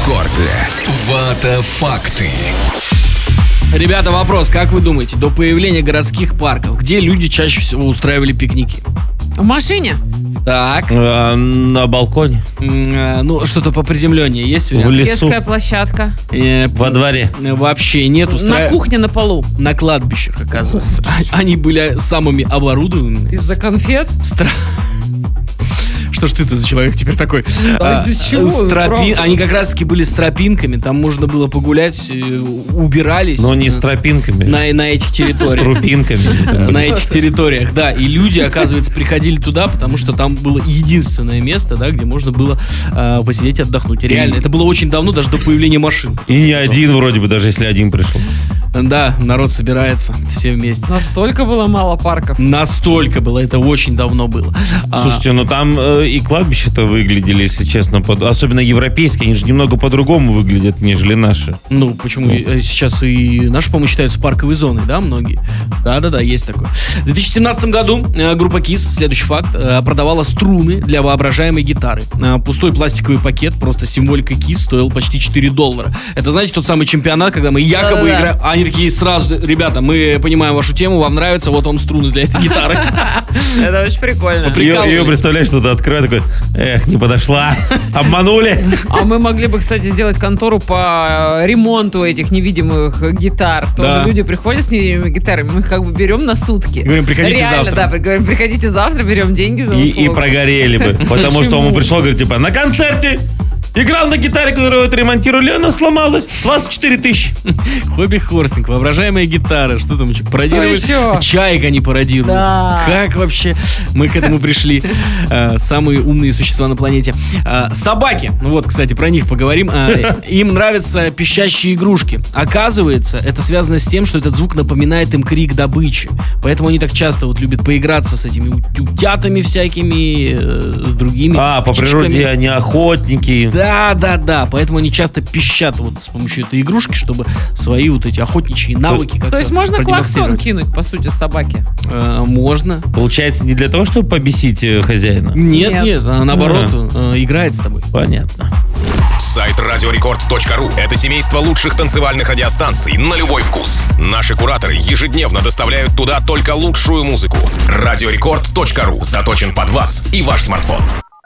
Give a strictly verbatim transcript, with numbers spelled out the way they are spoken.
Рекорды. Вата-факты. Ребята, вопрос, как вы думаете, до появления городских парков, где люди чаще всего устраивали пикники? В машине? Так. А, на балконе. М, Ну, что-то поприземленнее есть В вариант? лесу. Детская площадка. Э, Во дворе. Вообще нет. На устра- кухне на полу. На кладбищах, оказывается. Они были самыми оборудованными. Из-за конфет? Стра- Что ж ты-то за человек теперь такой? А из-за чего? с тропи- Правда. Они как раз-таки были с тропинками, там можно было погулять, э, убирались. Но не с тропинками. на, на этих С территориях. трупинками. На этих территориях, да. И люди, оказывается, приходили туда, потому что там было единственное место, да, где можно было э, посидеть и отдохнуть. Реально, это было очень давно, даже до появления машин. И не один вроде бы, даже если один пришел. Да, народ собирается, все вместе. Настолько было мало парков. Настолько было, это очень давно было. А, Слушайте, ну там э, и кладбища-то выглядели, если честно, под- особенно европейские, они же немного по-другому выглядят, нежели наши. Ну, почему э, сейчас и наши, по-моему, считаются парковой зоной, да, многие? Да-да-да, есть такое. В две тысячи семнадцатом году э, группа Kiss, следующий факт, э, продавала струны для воображаемой гитары. Э, пустой пластиковый пакет, просто символика Kiss, стоил почти четыре доллара. Это, знаете, тот самый чемпионат, когда мы якобы Да-да-да. играем... Они такие сразу, ребята, мы понимаем вашу тему, вам нравится, вот вам струны для этой гитары. Это очень прикольно. При- Ее, Прикалывались. представляешь, что-то открывает, такой, эх, не подошла, обманули. А мы могли бы, кстати, сделать контору по ремонту этих невидимых гитар. Тоже Да. люди приходят с невидимыми гитарами, мы их как бы берем на сутки. Говорим, приходите Реально, завтра. да, при- говорим, приходите завтра, берем деньги за И, услугу. и прогорели бы. Потому что он Почему? пришел, говорит, типа, на концерте играл на гитаре, которую вот ремонтировали, она сломалась. С вас четыре тысячи. Хобби Хорсинг, воображаемая гитара, что там еще? Пародировали- еще? Чаек они пародируют. Да. Как вообще мы к этому пришли? Э, Самые умные существа на планете. Э, Собаки. Ну вот, кстати, про них поговорим. Э, Им нравятся пищащие игрушки. Оказывается, это связано с тем, что этот звук напоминает им крик добычи. Поэтому они так часто вот любят поиграться с этими ут- утятами всякими, э, с другими А, по птичками. природе они охотники. Да, да, да. Поэтому они часто пищат вот с помощью этой игрушки, чтобы свои вот эти охотничьи навыки как-то То есть можно клаксон продемонстрировать. кинуть, по сути, собаке? Э, Можно. Получается, не для того, чтобы побесить э, хозяина? Нет, Нет. нет, а наоборот, э, играет с тобой. Понятно. Сайт радиорекорд точка ру – это семейство лучших танцевальных радиостанций на любой вкус. Наши кураторы ежедневно доставляют туда только лучшую музыку. радиорекорд точка ру заточен под вас и ваш смартфон.